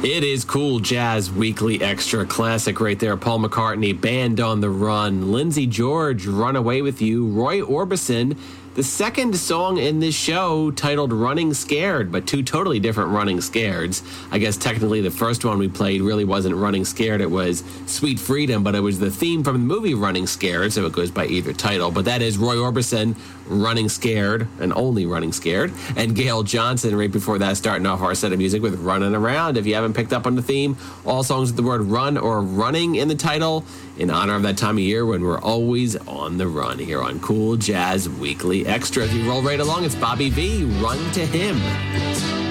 It is Cool Jazz Weekly Extra Classic right there. Paul McCartney, Band on the Run. Lindsey George, Run Away With You. Roy Orbison, the second song in this show titled Running Scared, but two totally different Running Scareds. I guess technically the first one we played really wasn't Running Scared. It was Sweet Freedom, but it was the theme from the movie Running Scared, so it goes by either title. But that is Roy Orbison, Running Scared, and only Running Scared. And Gail Johnson right before that, starting off our set of music with Running Around. If you haven't picked up on the theme, all songs with the word run or running in the title in honor of that time of year when we're always on the run here on Cool Jazz Weekly Extra. As we roll right along, it's Bobby V, Run to Him.